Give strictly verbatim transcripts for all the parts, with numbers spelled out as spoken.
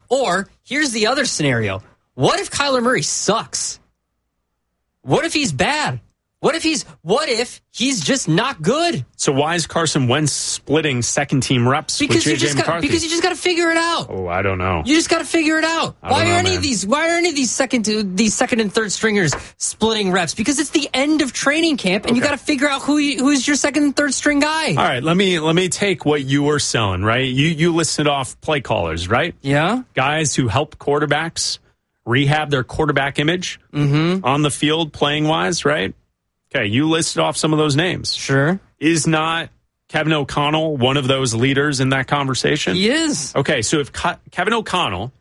Or here's the other scenario. What if Kyler Murray sucks? What if he's bad? What if he's what if he's just not good? So why is Carson Wentz splitting second team reps because with J J you just McCarthy? Got, because you just got to figure it out. Oh, I don't know. You just got to figure it out. I Why don't are know, any man. of these why are any of these second these second and third stringers splitting reps? Because it's the end of training camp and Okay. you got to figure out who you, who's your second and third string guy. All right, let me let me take what you were selling, right? You you listed off play callers, right? Yeah. Guys who help quarterbacks rehab their quarterback image Mm-hmm. on the field playing wise, right? Okay, you listed off some of those names. Sure. Is not Kevin O'Connell one of those leaders in that conversation? He is. Okay, so if Ke- Kevin O'Connell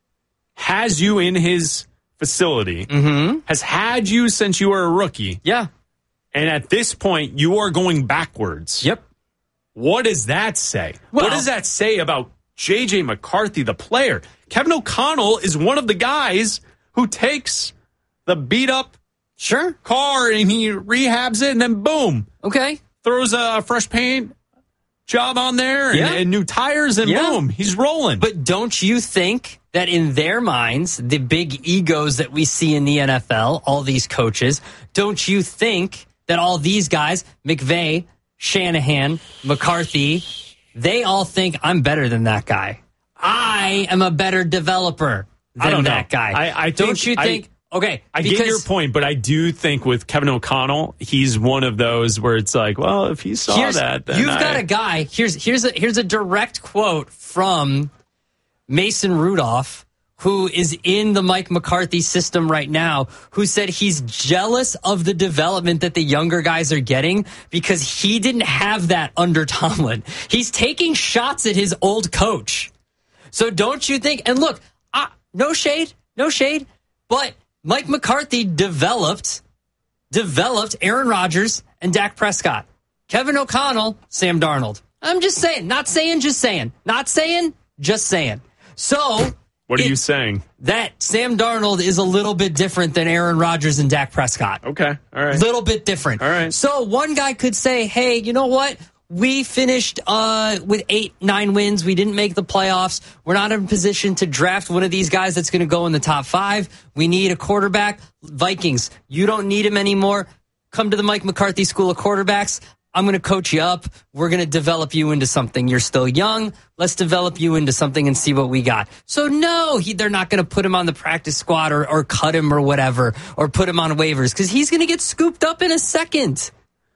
has you in his facility, Mm-hmm. has had you since you were a rookie, Yeah. and at this point you are going backwards. Yep. What does that say? Well- what does that say about J J McCarthy, the player? Kevin O'Connell is one of the guys who takes the beat up Sure. car and he rehabs it and then boom, Okay. throws a fresh paint job on there and, Yeah. and new tires and Yeah. boom, he's rolling. But don't you think that in their minds, the big egos that we see in the N F L, all these coaches, don't you think that all these guys, McVay, Shanahan, McCarthy, they all think I'm better than that guy. I am a better developer than I don't know. that guy. I- I don't think- you think? I- okay, I because get your point, but I do think with Kevin O'Connell, he's one of those where it's like, well, if he saw here's- that, then you've I, got a guy. Here's here's a here's a direct quote from Mason Rudolph, who is in the Mike McCarthy system right now, who said he's jealous of the development that the younger guys are getting because he didn't have that under Tomlin. He's taking shots at his old coach. So don't you think? And look, uh, no shade, no shade, but Mike McCarthy developed developed Aaron Rodgers and Dak Prescott. Kevin O'Connell, Sam Darnold. I'm just saying, not saying, just saying, not saying, just saying. So, what are it- you saying? that Sam Darnold is a little bit different than Aaron Rodgers and Dak Prescott. Okay, all right. Little bit different. All right. So one guy could say, hey, you know what? We finished uh, with eight, nine wins. We didn't make the playoffs. We're not in a position to draft one of these guys that's going to go in the top five. We need a quarterback. Vikings, you don't need him anymore. Come to the Mike McCarthy School of Quarterbacks. I'm going to coach you up. We're going to develop you into something. You're still young. Let's develop you into something and see what we got. So no, he, they're not going to put him on the practice squad or, or cut him or whatever, or put him on waivers because he's going to get scooped up in a second.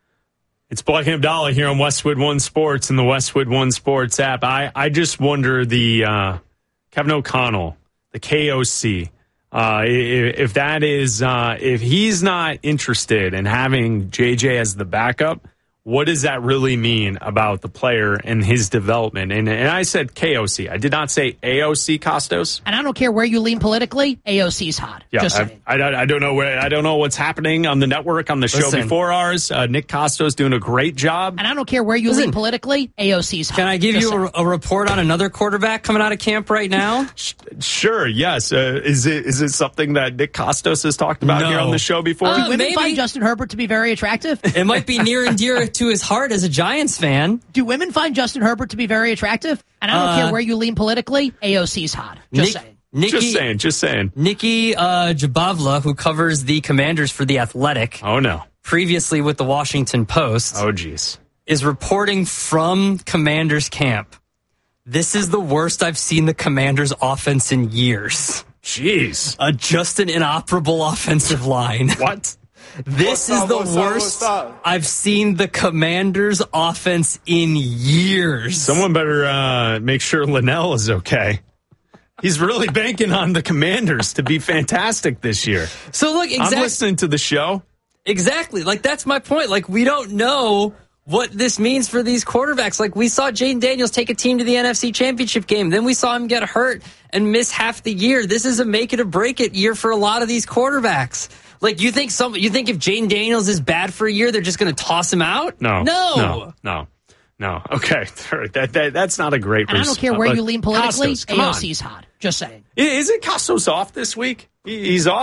It's Black and Abdallah here on Westwood One Sports and the Westwood One Sports app. I, I just wonder the uh, Kevin O'Connell, the K O C, uh, if, if that is, uh, if he's not interested in having J J as the backup, what does that really mean about the player and his development? And, and I said K O C. I did not say A O C, Costos. And I don't care where you lean politically, A O C's hot. Yeah, Just I, saying. I, I don't know where I don't know what's happening on the network on the show Listen. before ours. Uh, Nick Costos doing a great job. And I don't care where you Listen. lean politically, A O C's hot. Can I give Just you saying. a, a report on another quarterback coming out of camp right now? Sure, yes. Uh, is it is it something that Nick Costos has talked about No. here on the show before? Uh, Do women maybe. find Justin Herbert to be very attractive? It might be near and dear to his heart as a Giants fan. Do women find Justin Herbert to be very attractive? And I don't Uh, care where you lean politically, A O C's hot. Just Nick- saying. Nikki, just saying, just saying. Nikki uh, Jabavla, who covers the Commanders for The Athletic, Oh no. previously with the Washington Post, Oh geez. is reporting from Commanders camp. This is the worst I've seen the Commanders offense in years. Jeez. A just an inoperable offensive line. What? This What's is up, the what's up, worst what's up? I've seen the Commanders offense in years. Someone better uh, make sure Linnell is okay. He's really banking on the Commanders to be fantastic this year. So look, I'm exactly. listening to the show. Exactly. Like, that's my point. Like, we don't know what this means for these quarterbacks. Like, we saw Jaden Daniels take a team to the N F C Championship game. Then we saw him get hurt and miss half the year. This is a make it or break it year for a lot of these quarterbacks. Like, you think some, you think if Jaden Daniels is bad for a year, they're just going to toss him out? No. No. No. No. No. Okay. That, that that's not a great And I don't care where res- you lean politically, Costos, come A O on. C's hot. Just saying. Isn't Costos off this week? He- He's off?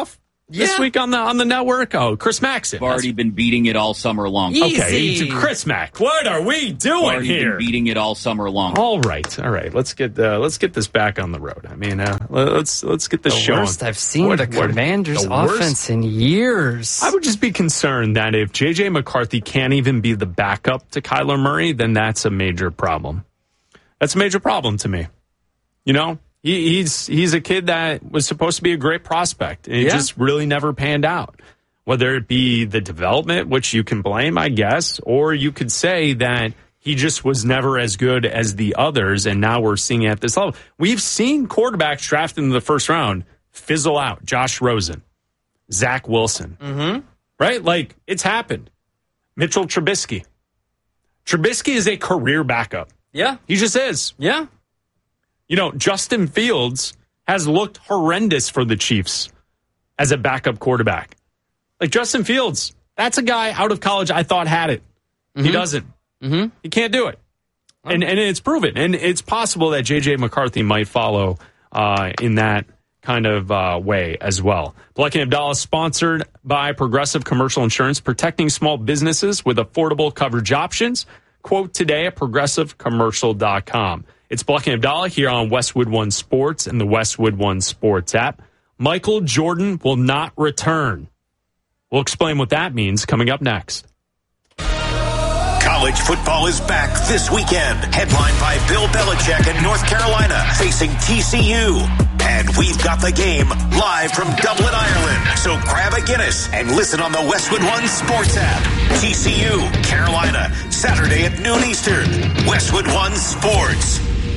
this Yeah. week on the on the network? Oh, Chris Maxson. I've already been beating it all summer long. Easy. Okay, Chris Mack. What are we doing already here? been beating it all summer long. All right, all right. Let's get uh, let's get this back on the road. I mean, uh, let's let's get this The show. worst on. I've seen What- the what- Commanders' the worst? offense in years. I would just be concerned that if J J McCarthy can't even be the backup to Kyler Murray, then that's a major problem. That's a major problem to me. You know, he, he's he's a kid that was supposed to be a great prospect, and it Yeah. just really never panned out. Whether it be the development, which you can blame, I guess, or you could say that he just was never as good as the others, and now we're seeing it at this level. We've seen quarterbacks drafted in the first round fizzle out. Josh Rosen, Zach Wilson, Mm-hmm. right? Like, it's happened. Mitchell Trubisky. Trubisky is a career backup. Yeah. He just is. Yeah. You know, Justin Fields has looked horrendous for the Chiefs as a backup quarterback. Like, Justin Fields, that's a guy out of college I thought had it. Mm-hmm. He doesn't. Mm-hmm. He can't do it. Oh. And and it's proven. And it's possible that J J McCarthy might follow uh, in that kind of uh, way as well. Black and Abdallah, sponsored by Progressive Commercial Insurance, protecting small businesses with affordable coverage options. Quote today at progressive commercial dot com. It's Black and Abdallah here on Westwood One Sports and the Westwood One Sports app. Michael Jordan will not return. We'll explain what that means coming up next. College football is back this weekend. Headlined by Bill Belichick and North Carolina facing T C U. And we've got the game live from Dublin, Ireland. So grab a Guinness and listen on the Westwood One Sports app. T C U, Carolina, Saturday at noon Eastern. Westwood One Sports.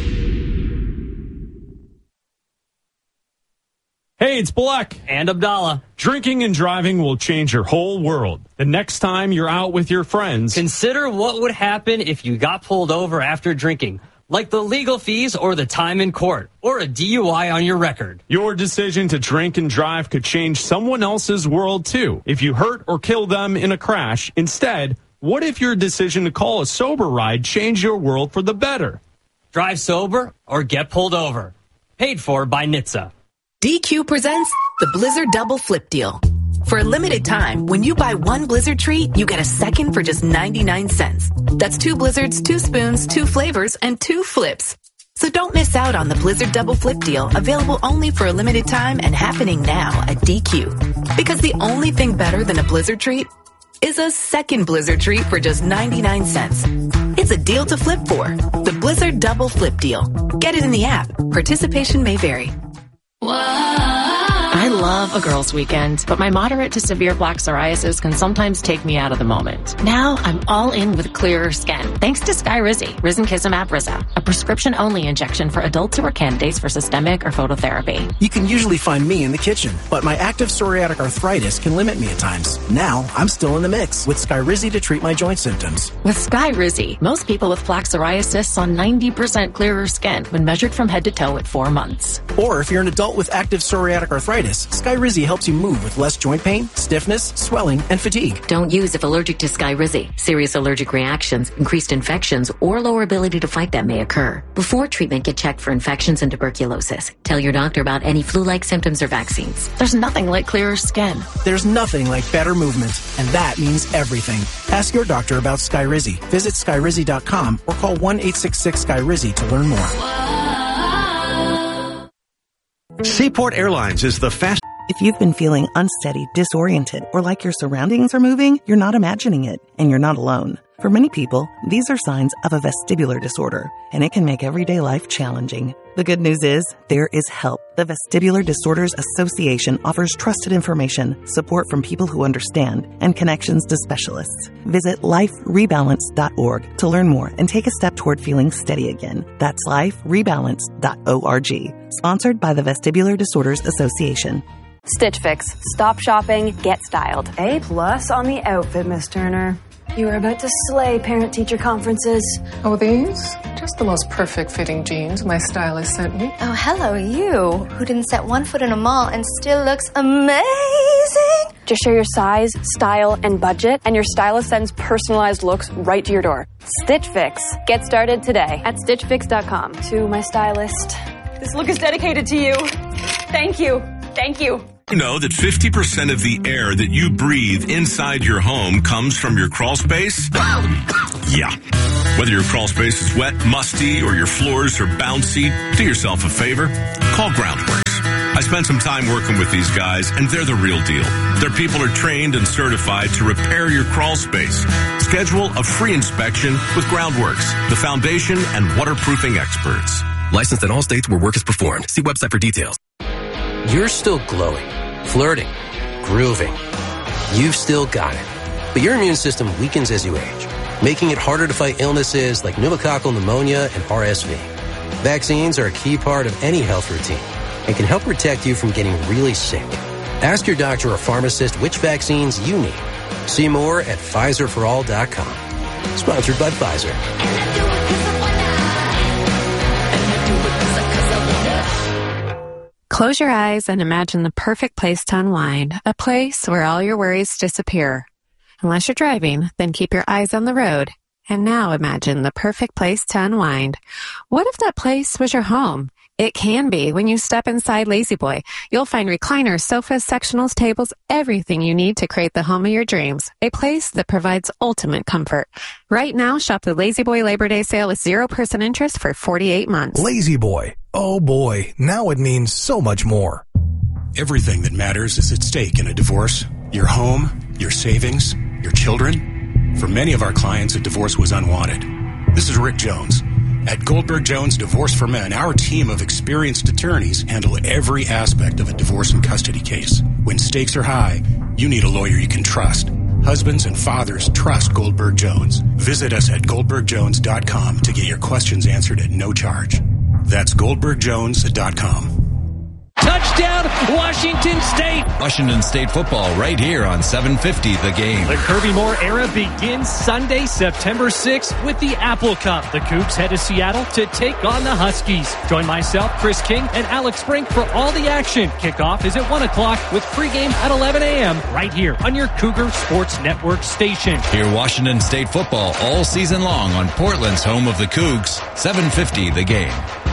Hey, it's Black and Abdallah. Drinking and driving will change your whole world. The next time you're out with your friends, Consider what would happen if you got pulled over after drinking, like the legal fees or the time in court, or a D U I on your record. your decision to drink and drive could change someone else's world too. If you hurt or kill them in a crash, instead, what if your decision to call a sober ride changed your world for the better? Drive sober or get pulled over. Paid for by N H T S A. D Q presents the Blizzard Double Flip Deal. For a limited time, when you buy one Blizzard treat, you get a second for just ninety-nine cents. That's two Blizzards, two spoons, two flavors, and two flips. So don't miss out on the Blizzard Double Flip Deal, available only for a limited time and happening now at D Q. Because the only thing better than a Blizzard treat is a second Blizzard treat for just ninety-nine cents. It's a deal to flip for. The Blizzard Double Flip Deal. Get it in the app. Participation may vary. I love a girls' weekend, but my moderate to severe plaque psoriasis can sometimes take me out of the moment. Now I'm all in with clearer skin, thanks to Skyrizi, risankizumab Riza, a prescription-only injection for adults who are candidates for systemic or phototherapy. You can usually find me in the kitchen, but my active psoriatic arthritis can limit me at times. Now I'm still in the mix with Skyrizi to treat my joint symptoms. With Skyrizi, most people with plaque psoriasis saw ninety percent clearer skin when measured from head to toe at four months. Or if you're an adult with active psoriatic arthritis, Skyrizi helps you move with less joint pain, stiffness, swelling, and fatigue. Don't use if allergic to Skyrizi. Serious allergic reactions, increased infections, or lower ability to fight them may occur. Before treatment, get checked for infections and tuberculosis. Tell your doctor about any flu-like symptoms or vaccines. There's nothing like clearer skin. There's nothing like better movement, and that means everything. Ask your doctor about Skyrizi. Visit Skyrizi dot com or call one eight six six Sky Rizzi to learn more. Seaport Airlines is the fastest. If you've been feeling unsteady, disoriented, or like your surroundings are moving, you're not imagining it, and you're not alone. For many people, these are signs of a vestibular disorder, and it can make everyday life challenging. The good news is, there is help. The Vestibular Disorders Association offers trusted information, support from people who understand, and connections to specialists. Visit life rebalance dot org to learn more and take a step toward feeling steady again. That's life rebalance dot org. Sponsored by the Vestibular Disorders Association. Stitch Fix. Stop shopping, get styled. A plus on the outfit, Miss Turner. You are about to slay parent-teacher conferences. Oh, these? Just the most perfect fitting jeans my stylist sent me. Oh, hello, you, who didn't set one foot in a mall and still looks amazing. Just share your size, style, and budget, and your stylist sends personalized looks right to your door. Stitch Fix. Get started today at stitch fix dot com. To my stylist, this look is dedicated to you. Thank you. Thank you. You know that fifty percent of the air that you breathe inside your home comes from your crawl space? Yeah. Whether your crawl space is wet, musty, or your floors are bouncy, do yourself a favor. Call Groundworks. I spent some time working with these guys, and they're the real deal. Their people are trained and certified to repair your crawl space. Schedule a free inspection with Groundworks, the foundation and waterproofing experts. Licensed in all states where work is performed. See website for details. You're still glowing, flirting, grooving. You've still got it. But your immune system weakens as you age, making it harder to fight illnesses like pneumococcal pneumonia and R S V. Vaccines are a key part of any health routine and can help protect you from getting really sick. Ask your doctor or pharmacist which vaccines you need. See more at Pfizer for all dot com. Sponsored by Pfizer. Close your eyes and imagine the perfect place to unwind, a place where all your worries disappear. Unless you're driving, then keep your eyes on the road. And now imagine the perfect place to unwind. What if that place was your home? It can be when you step inside La-Z-Boy. You'll find recliners, sofas, sectionals, tables, everything you need to create the home of your dreams. A place that provides ultimate comfort. Right now, shop the La-Z-Boy Labor Day sale with zero percent interest for forty-eight months. La-Z-Boy. Oh boy, now it means so much more. Everything that matters is at stake in a divorce. Your home, your savings, your children. For many of our clients, a divorce was unwanted. This is Rick Jones. At Goldberg Jones Divorce for Men, our team of experienced attorneys handle every aspect of a divorce and custody case. When stakes are high, you need a lawyer you can trust. Husbands and fathers trust Goldberg Jones. Visit us at goldberg jones dot com to get your questions answered at no charge. That's goldberg jones dot com. Touchdown, Washington State! Washington State football right here on seven fifty The Game. The Kirby Moore era begins Sunday, September sixth with the Apple Cup. The Cougs head to Seattle to take on the Huskies. Join myself, Chris King, and Alex Brink for all the action. Kickoff is at one o'clock with pregame at eleven a.m. right here on your Cougar Sports Network station. Hear Washington State football all season long on Portland's home of the Cougs, seven fifty The Game.